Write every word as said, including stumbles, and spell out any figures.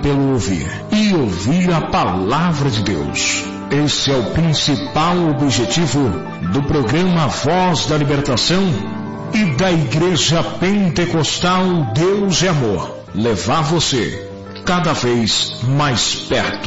pelo ouvir, e ouvir a palavra de Deus. Esse é o principal objetivo do programa Voz da Libertação e da Igreja Pentecostal Deus é Amor. Levar você cada vez mais perto